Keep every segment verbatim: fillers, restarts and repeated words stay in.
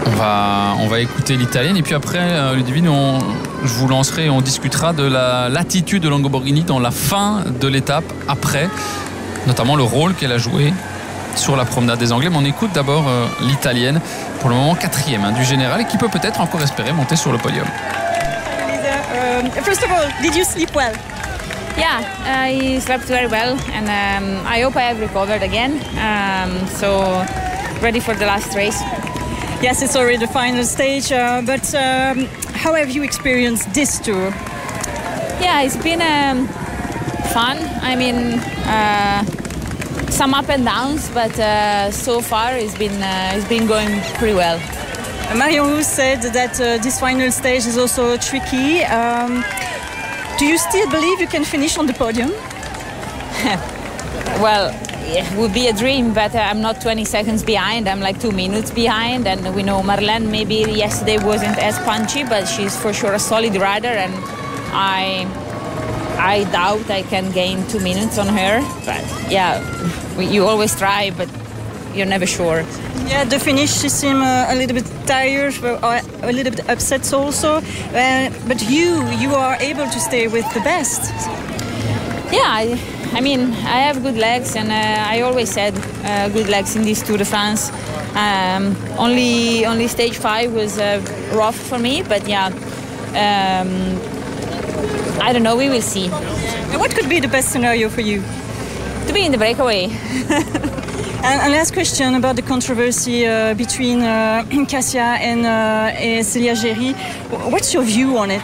On va, on va écouter l'italienne et puis après, euh, Ludivine, on, je vous lancerai et on discutera de la, l'attitude de Longo Borghini dans la fin de l'étape après, notamment le rôle qu'elle a joué sur la promenade des Anglais. Mais on écoute d'abord euh, l'italienne, pour le moment quatrième hein, du général et qui peut peut-être encore espérer monter sur le podium. Um, first of all, did you sleep well? Yeah, I slept very well and um, I hope I have recovered again. Um, so ready for the last race. Yes, it's already the final stage, uh, but um, how have you experienced this tour? Yeah, it's been um, fun. I mean, uh, some up and downs, but uh, so far it's been uh, it's been going pretty well. Marion Rousse said that uh, this final stage is also tricky. Um, do you still believe you can finish on the podium? Well, it would be a dream, but uh, I'm not twenty seconds behind. I'm like two minutes behind, and we know Marlene maybe yesterday wasn't as punchy, but she's for sure a solid rider, and I I doubt I can gain two minutes on her. But yeah, we, you always try, but you're never sure. Yeah, the finish, she seemed uh, a little bit tired, or a little bit upset also. Uh, but you, you are able to stay with the best. Yeah, I, I mean, I have good legs, and uh, I always said uh, good legs in this Tour de France. Um, only, only stage five was uh, rough for me, but yeah, um, I don't know. We will see. And what could be the best scenario for you? To be in the breakaway. And, and last question about the controversy uh, between uh, Cassia and, uh, and Celia Géry. What's your view on it?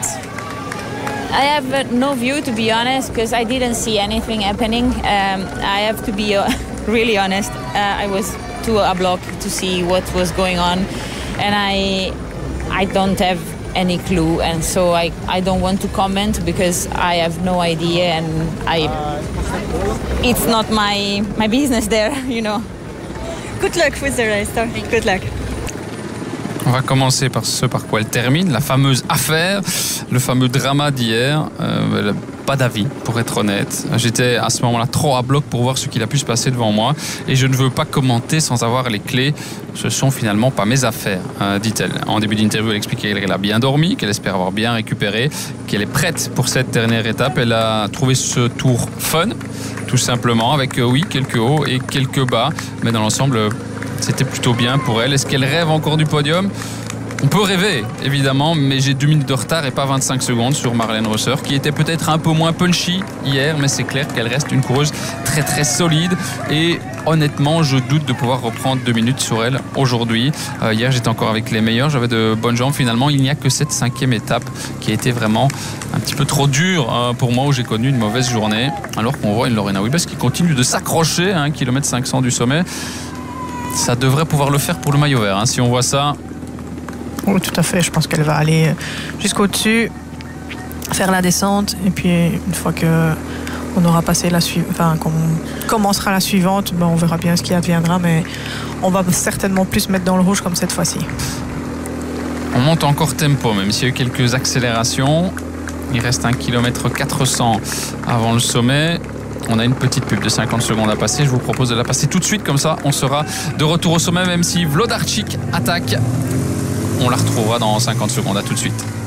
I have uh, no view, to be honest, because I didn't see anything happening. Um, I have to be uh, really honest. Uh, I was to a block to see what was going on, and I, I don't have any clue, and so I, I don't want to comment because I have no idea, and I, it's not my my business there, you know. Good luck with the race. Good luck. On va commencer par ce par quoi elle termine, la fameuse affaire, le fameux drama d'hier. Euh, pas d'avis, pour être honnête. J'étais à ce moment-là trop à bloc pour voir ce qu'il a pu se passer devant moi et je ne veux pas commenter sans avoir les clés. Ce sont finalement pas mes affaires, euh, dit-elle. En début d'interview, elle expliquait qu'elle a bien dormi, qu'elle espère avoir bien récupéré, qu'elle est prête pour cette dernière étape. Elle a trouvé ce tour fun, tout simplement, avec euh, oui, quelques hauts et quelques bas, mais dans l'ensemble, c'était plutôt bien pour elle. Est-ce qu'elle rêve encore du podium ? On peut rêver, évidemment, mais j'ai deux minutes de retard et pas vingt-cinq secondes sur Marlene Rosser, qui était peut-être un peu moins punchy hier, mais c'est clair qu'elle reste une coureuse très très solide. Et honnêtement, je doute de pouvoir reprendre deux minutes sur elle aujourd'hui. Euh, hier, j'étais encore avec les meilleurs, j'avais de bonnes jambes. Finalement, il n'y a que cette cinquième étape qui a été vraiment un petit peu trop dure euh, pour moi, où j'ai connu une mauvaise journée. Alors qu'on voit une Lorena Wiebes qui continue de s'accrocher à un kilomètre cinq cents du sommet. Ça devrait pouvoir le faire pour le maillot vert, hein, si on voit ça. Oui, tout à fait. Je pense qu'elle va aller jusqu'au-dessus, faire la descente, et puis une fois qu'on aura passé la suivante, enfin qu'on commencera la suivante, ben on verra bien ce qui adviendra, mais on va certainement plus mettre dans le rouge comme cette fois-ci. On monte encore tempo, même s'il y a eu quelques accélérations. Il reste un kilomètre quatre cents avant le sommet. On a une petite pub de cinquante secondes à passer. Je vous propose de la passer tout de suite, comme ça on sera de retour au sommet, même si Wlodarczyk attaque. On la retrouvera dans cinquante secondes. À tout de suite.